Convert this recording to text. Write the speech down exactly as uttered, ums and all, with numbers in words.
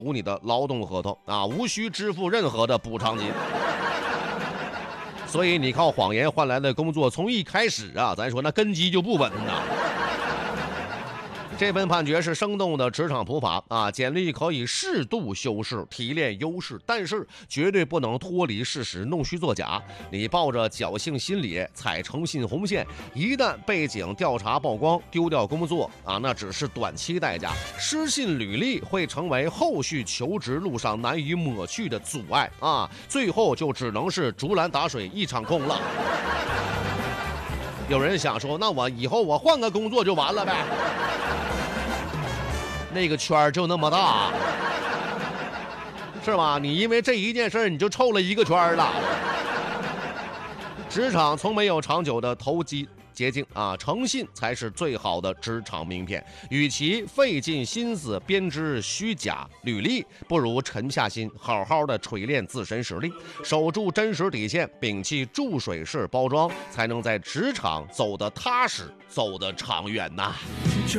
补你的劳动合同啊，无需支付任何的补偿金。所以你靠谎言换来的工作，从一开始啊，咱说那根基就不稳呐。这份判决是生动的职场普法啊，简历可以适度修饰提炼优势，但是绝对不能脱离事实弄虚作假。你抱着侥幸心理踩诚信红线，一旦背景调查曝光，丢掉工作啊，那只是短期代价，失信履历会成为后续求职路上难以抹去的阻碍啊，最后就只能是竹篮打水一场空了。有人想说，那我以后我换个工作就完了呗？那个圈就那么大，是吧？你因为这一件事你就凑了一个圈了。职场从没有长久的投机捷径啊，诚信才是最好的职场名片。与其费尽心思编织虚假履历，不如沉下心好好的锤炼自身实力，守住真实底线，摒弃注水式包装，才能在职场走得踏实，走得长远呐。